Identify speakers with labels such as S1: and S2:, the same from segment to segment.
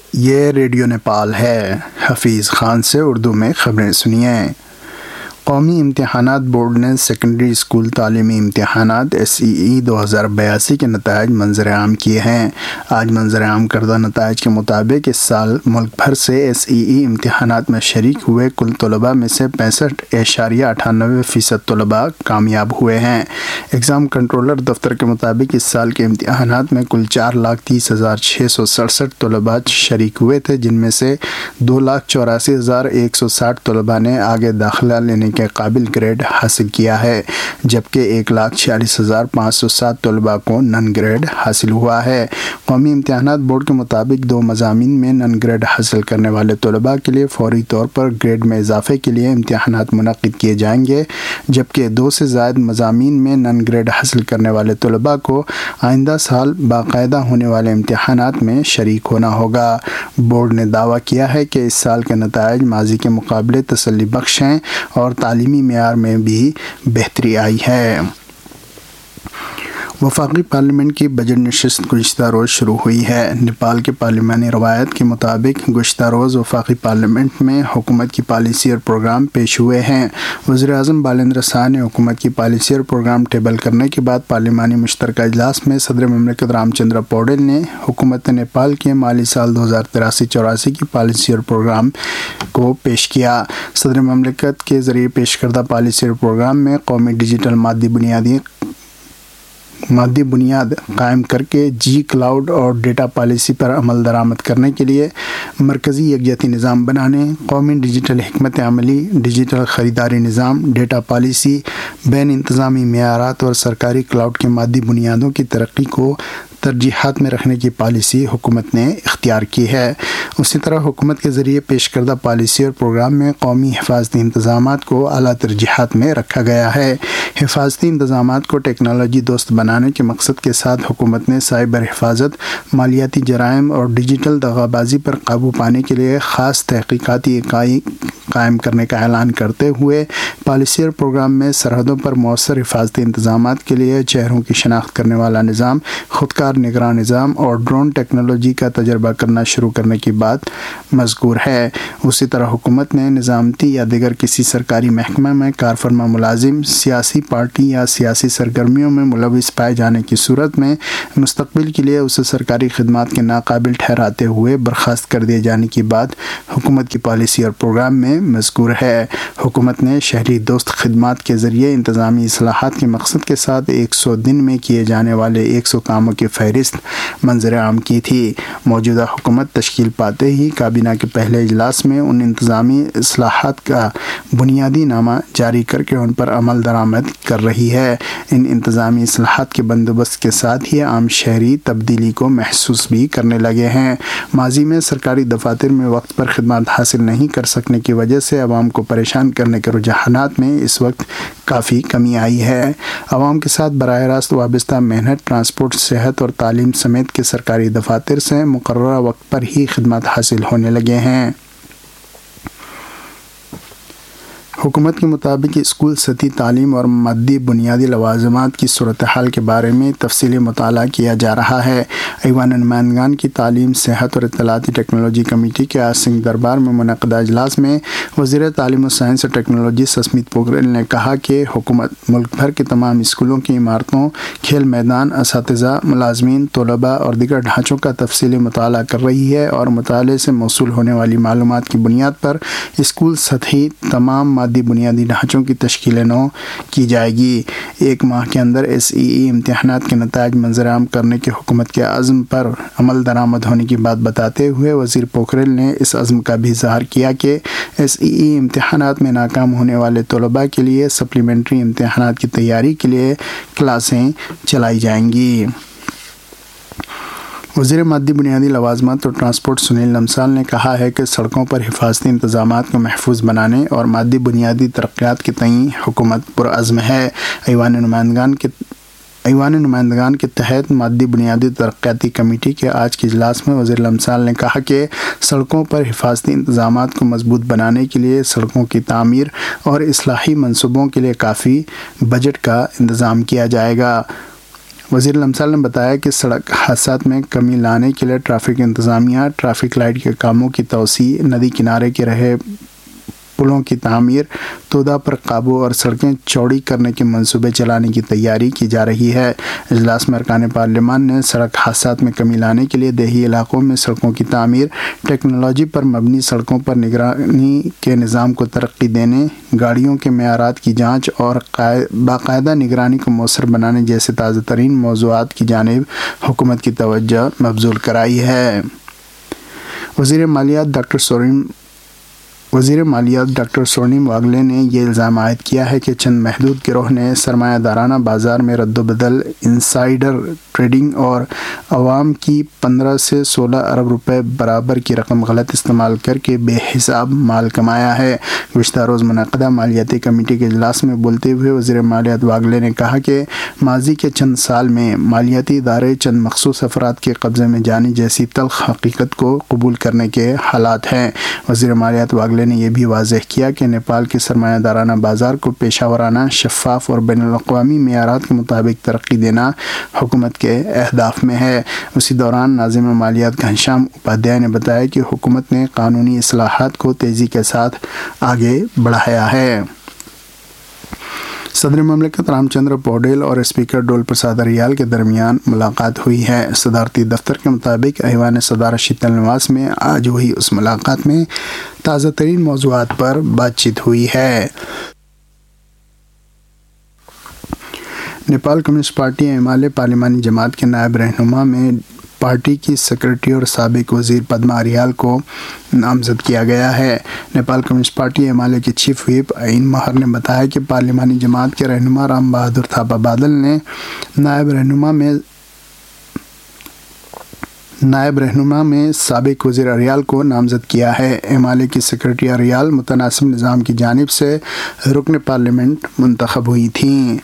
S1: یہ ریڈیو نیپال ہے۔ حفیظ خان سے اردو میں خبریں سنیے۔ قومی امتحانات بورڈ نے سیکنڈری اسکول تعلیمی امتحانات SEE 2082 کے نتائج منظر عام کیے ہیں۔ آج منظر عام کردہ نتائج کے مطابق اس سال ملک بھر سے SEE امتحانات میں شریک ہوئے کل طلباء میں سے 65.98% طلباء کامیاب ہوئے ہیں۔ ایگزام کنٹرولر دفتر کے مطابق اس سال کے امتحانات میں کل 4,30,667 طلباء شریک ہوئے تھے، جن میں سے 2,84,160 طلباء نے آگے داخلہ لینے کے قابل گریڈ حاصل کیا ہے، جبکہ 1,46,507 طلباء کو نن گریڈ حاصل ہوا ہے۔ قومی امتحانات بورڈ کے مطابق 2 مضامین میں نن گریڈ حاصل کرنے والے طلباء کے لیے فوری طور پر گریڈ میں اضافے کے لیے امتحانات منعقد کیے جائیں گے، جبکہ 2 سے زائد مضامین میں نن گریڈ حاصل کرنے والے طلباء کو آئندہ سال باقاعدہ ہونے والے امتحانات میں شریک ہونا ہوگا۔ بورڈ نے دعویٰ کیا ہے کہ اس سال کے نتائج ماضی کے مقابلے تسلی بخش ہیں اور تعلیمی معیار میں بھی بہتری آئی ہے۔ وفاقی پارلیمنٹ کی بجٹ نشست گزشتہ روز شروع ہوئی ہے۔ نیپال کے پارلیمانی روایت کے مطابق گزشتہ روز وفاقی پارلیمنٹ میں حکومت کی پالیسی اور پروگرام پیش ہوئے ہیں۔ وزیر اعظم بالیندر شاہ نے حکومت کی پالیسی اور پروگرام ٹیبل کرنے کے بعد پارلیمانی مشترکہ اجلاس میں صدر مملکت رام چندر پوڈل نے حکومت نیپال کے مالی سال 2083-84 کی پالیسی اور پروگرام کو پیش کیا۔ صدر مملکت کے ذریعے پیش کردہ پالیسی اور پروگرام میں قومی ڈیجیٹل مادی بنیاد قائم کر کے کلاؤڈ اور ڈیٹا پالیسی پر عمل درآمد کرنے کے لیے مرکزی یکجہتی نظام بنانے، قومی ڈیجیٹل حکمت عملی، ڈیجیٹل خریداری نظام، ڈیٹا پالیسی، بین انتظامی معیارات اور سرکاری کلاؤڈ کی مادی بنیادوں کی ترقی کو ترجیحات میں رکھنے کی پالیسی حکومت نے اختیار کی ہے۔ اسی طرح حکومت کے ذریعے پیش کردہ پالیسی اور پروگرام میں قومی حفاظتی انتظامات کو اعلیٰ ترجیحات میں رکھا گیا ہے۔ حفاظتی انتظامات کو ٹیکنالوجی دوست بنانے کے مقصد کے ساتھ حکومت نے سائبر حفاظت، مالیاتی جرائم اور ڈیجیٹل دغا بازی پر قابو پانے کے لیے خاص تحقیقاتی اکائی قائم کرنے کا اعلان کرتے ہوئے پالیسی اور پروگرام میں سرحدوں پر مؤثر حفاظتی انتظامات کے لیے چہروں کی شناخت کرنے والا نظام، خودکار نگراں نظام اور ڈرون ٹیکنالوجی کا تجربہ کرنا شروع کرنے کی بات مذکور ہے۔ اسی طرح حکومت نے نظامتی یا دیگر کسی سرکاری محکمہ میں کارفرما ملازم سیاسی پارٹی یا سیاسی سرگرمیوں میں ملوث پائے جانے کی صورت میں مستقبل کے لیے اسے سرکاری خدمات کے ناقابل ٹھہراتے ہوئے برخاست کر دیے جانے کی بات حکومت کی پالیسی اور پروگرام میں مذکور ہے۔ حکومت نے شہری دوست خدمات کے ذریعے انتظامی اصلاحات کے مقصد کے ساتھ 100 دن میں کیے جانے والے 100 کاموں کی فہرست منظر عام کی تھی۔ موجودہ حکومت تشکیل پاتے ہی کابینہ کے پہلے اجلاس میں ان انتظامی اصلاحات کا بنیادی نامہ جاری کر کے ان پر عمل درآمد کر رہی ہے۔ ان انتظامی اصلاحات کے بندوبست کے ساتھ ہی عام شہری تبدیلی کو محسوس بھی کرنے لگے ہیں۔ ماضی میں سرکاری دفاتر میں وقت پر خدمات حاصل نہیں کر سکنے کی وجہ سے عوام کو پریشان کرنے کے رجحانات میں اس وقت کافی کمی آئی ہے۔ عوام کے ساتھ براہ راست وابستہ محنت، ٹرانسپورٹ، صحت اور تعلیم سمیت کے سرکاری دفاتر سے مقررہ وقت پر ہی خدمات حاصل ہونے لگے ہیں۔ حکومت کے مطابق اسکول سطحی تعلیم اور مادی بنیادی لوازمات کی صورتحال کے بارے میں تفصیلی مطالعہ کیا جا رہا ہے۔ ایوان نمائندگان کی تعلیم، صحت اور اطلاعاتی ٹیکنالوجی کمیٹی کے آج سنگھ دربار میں منعقدہ اجلاس میں وزیر تعلیم و سائنس اور ٹیکنالوجی سسمیت پوکھریل نے کہا کہ حکومت ملک بھر کے تمام اسکولوں کی عمارتوں، کھیل میدان، اساتذہ، ملازمین، طلباء اور دیگر ڈھانچوں کا تفصیلی مطالعہ کر رہی ہے اور مطالعے سے موصول ہونے والی معلومات کی بنیاد پر اسکول سطحی تمام مادی بنیادی ڈھانچوں کی تشکیل نو کی جائے گی۔ 1 ماہ کے اندر SEE امتحانات کے نتائج منظر عام کرنے کے حکومت کے عزم پر عمل درآمد ہونے کی بات بتاتے ہوئے وزیر پوکھریل نے اس عزم کا بھی اظہار کیا کہ SEE امتحانات میں ناکام ہونے والے طلباء کے لیے سپلیمنٹری امتحانات کی تیاری کے لیے کلاسیں چلائی جائیں گی۔ وزیر مادی بنیادی لوازمات اور ٹرانسپورٹ سنیل لمسال نے کہا ہے کہ سڑکوں پر حفاظتی انتظامات کو محفوظ بنانے اور مادی بنیادی ترقیات کے تئیں حکومت پرعزم ہے۔ ایوان نمائندگان کے تحت مادی بنیادی ترقیاتی کمیٹی کے آج کے اجلاس میں وزیر لمسال نے کہا کہ سڑکوں پر حفاظتی انتظامات کو مضبوط بنانے کے لیے سڑکوں کی تعمیر اور اصلاحی منصوبوں کے لیے کافی بجٹ کا انتظام کیا جائے گا۔ وزیر لمسال نے بتایا کہ سڑک حادثات میں کمی لانے کے لیے ٹریفک انتظامیہ، ٹریفک لائٹ کے کاموں کی توسیع، ندی کنارے کے رہے پلوں کی تعمیر، تودا پر قابو اور سڑکیں چوڑی کرنے کے منصوبے چلانے کی تیاری کی جا رہی ہے۔ اجلاس میں ارکان پارلیمان نے سڑک حادثات میں کمی لانے کے لیے دیہی علاقوں میں سڑکوں کی تعمیر، ٹیکنالوجی پر مبنی سڑکوں پر نگرانی کے نظام کو ترقی دینے، گاڑیوں کے معیارات کی جانچ اور باقاعدہ نگرانی کو مؤثر بنانے جیسے تازہ ترین موضوعات کی جانب حکومت کی توجہ مبذول کرائی ہے۔ وزیر مالیات ڈاکٹر سونیم واگلے نے یہ الزام عائد کیا ہے کہ چند محدود گروہ نے سرمایہ دارانہ بازار میں رد و بدل، انسائیڈر ٹریڈنگ اور عوام کی 15 سے 16 ارب روپے برابر کی رقم غلط استعمال کر کے بے حساب مال کمایا ہے۔ گزشتہ روز منعقدہ مالیاتی کمیٹی کے اجلاس میں بولتے ہوئے وزیر مالیات واگلے نے کہا کہ ماضی کے چند سال میں مالیاتی ادارے چند مخصوص افراد کے قبضے میں جانے جیسی تلخ حقیقت کو قبول کرنے کے حالات ہیں۔ وزیر مالیات واگلے نے یہ بھی واضح کیا کہ نیپال کے سرمایہ دارانہ بازار کو پیشہ ورانہ، شفاف اور بین الاقوامی معیارات کے مطابق ترقی دینا حکومت کے اہداف میں ہے۔ اسی دوران ناظم مالیات گھنشیام اپادھیائے نے بتایا کہ حکومت نے قانونی اصلاحات کو تیزی کے ساتھ آگے بڑھایا ہے۔ صدر مملکت رام چندر پوڈیل اور اسپیکر ڈول پرساد اریال کے درمیان ملاقات ہوئی ہے۔ صدارتی دفتر کے مطابق ایوان صدارت شیتل نواس میں آج ہوئی اس ملاقات میں تازہ ترین موضوعات پر بات چیت ہوئی ہے۔ نیپال کمیونسٹ پارٹی ایمالے پارلیمانی جماعت کے نائب رہنما میں پارٹی کی سیکرٹری اور سابق وزیر پدما اریال کو نامزد کیا گیا ہے۔ نیپال کمیونسٹ پارٹی ایمالے کے چیف ویپ عین مہر نے بتایا کہ پارلیمانی جماعت کے رہنما رام بہادر تھاپا بادل نے نائب رہنما میں سابق وزیر اریال کو نامزد کیا ہے۔ ایمالے کی سیکرٹری اریال متناسب نظام کی جانب سے رکن پارلیمنٹ منتخب ہوئی تھیں۔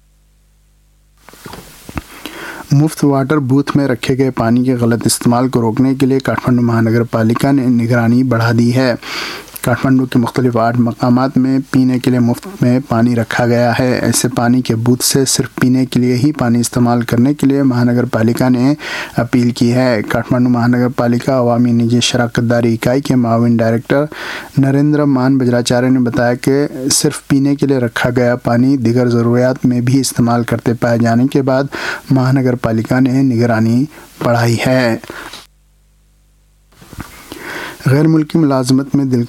S1: مفت واٹر بوتھ میں رکھے گئے پانی کے غلط استعمال کو روکنے کے لیے کاٹھمنڈو مہانگر پالیکا نے نگرانی بڑھا دی ہے۔ کاٹھمنڈو کے مختلف 8 مقامات میں پینے کے لیے مفت میں پانی رکھا گیا ہے۔ ایسے پانی کے بوتھ سے صرف پینے کے لیے ہی پانی استعمال کرنے کے لیے مہانگر پالیکا نے اپیل کی ہے۔ کاٹھمنڈو مہانگر پالیکا عوامی نجی شراکت داری اکائی کے معاون ڈائریکٹر نریندر مان بجراچاریہ نے بتایا کہ صرف پینے کے لیے رکھا گیا پانی دیگر ضروریات میں بھی استعمال کرتے پائے جانے کے بعد مہانگر پالیکا نے نگرانی بڑھائی ہے۔ غیر ملکی ملازمت میں